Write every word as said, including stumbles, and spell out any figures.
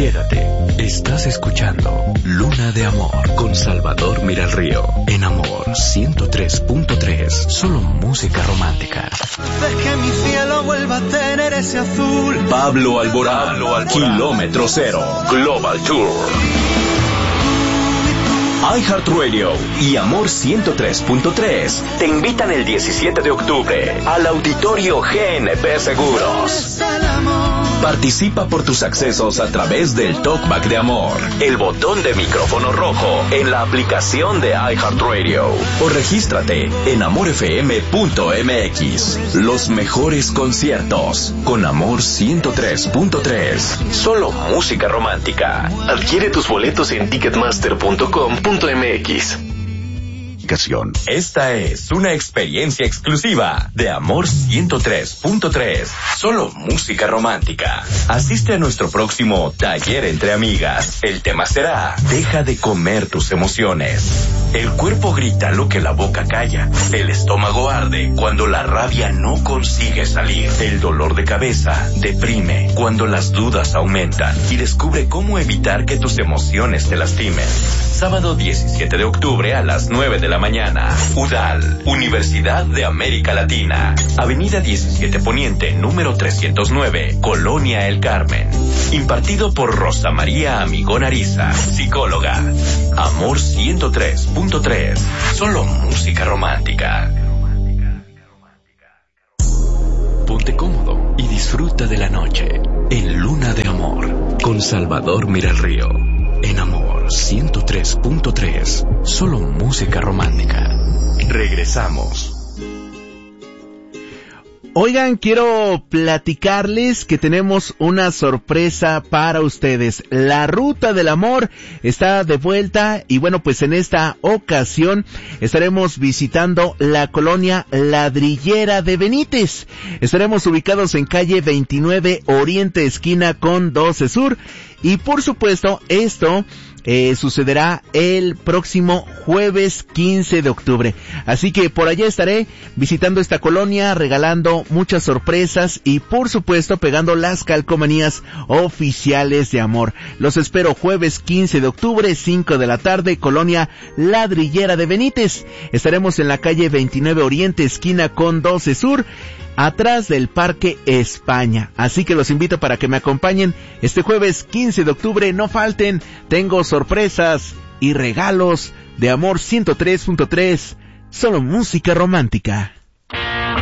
Quédate, estás escuchando Luna de Amor con Salvador Miralrío en Amor ciento tres punto tres, solo música romántica. Ves que mi cielo vuelva a tener ese azul. Pablo Alborán, Pablo Alborán. Kilómetro Cero, Global Tour. iHeartRadio y Amor ciento tres punto tres te invitan el diecisiete de octubre al Auditorio G N P Seguros. Participa por tus accesos a través del Talkback de Amor, el botón de micrófono rojo en la aplicación de iHeartRadio, o regístrate en amor f m punto m x. Los mejores conciertos con Amor ciento tres punto tres, solo música romántica. Adquiere tus boletos en ticketmaster punto com punto m x. Esta es una experiencia exclusiva de Amor ciento tres punto tres, solo música romántica. Asiste a nuestro próximo taller entre amigas. El tema será: deja de comer tus emociones. El cuerpo grita lo que la boca calla. El estómago arde cuando la rabia no consigue salir. El dolor de cabeza deprime cuando las dudas aumentan. Y descubre cómo evitar que tus emociones te lastimen. Sábado diecisiete de octubre a las nueve de la mañana. U D A L, Universidad de América Latina. Avenida diecisiete Poniente, número trescientos nueve, Colonia El Carmen. Impartido por Rosa María Amigón Ariza, psicóloga. Amor ciento tres punto tres, solo música romántica. Ponte cómodo y disfruta de la noche en Luna de Amor con Salvador Miralrío en Amor ciento tres punto tres, solo música romántica. Regresamos. Oigan, quiero platicarles que tenemos una sorpresa para ustedes. La Ruta del Amor está de vuelta y bueno, pues en esta ocasión estaremos visitando la colonia Ladrillera de Benítez. Estaremos ubicados en calle veintinueve Oriente, esquina con doce Sur. Y por supuesto, esto eh, sucederá el próximo jueves quince de octubre. Así que por allá estaré visitando esta colonia, regalando muchas sorpresas y por supuesto pegando las calcomanías oficiales de Amor. Los espero jueves quince de octubre, cinco de la tarde, colonia Ladrillera de Benítez. Estaremos en la calle veintinueve Oriente, esquina con doce Sur, atrás del Parque España. Así que los invito para que me acompañen este jueves quince de octubre. No falten, tengo sorpresas y regalos de Amor ciento tres punto tres, solo música romántica.